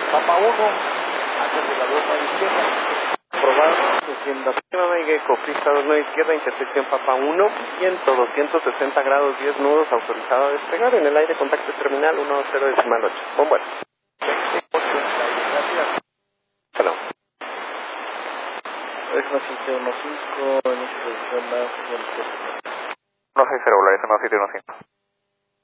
Papa 1, acelerador a izquierda. Probado, descienda. Gecko, pista 29 izquierda, intersección Papa 1, viento 260 grados, 10 nudos, autorizado a despegar. En el aire, contacto terminal 10.8. Bomba. Hello. Es 1715, en esta dirección más 160. 160, Volaris 1715.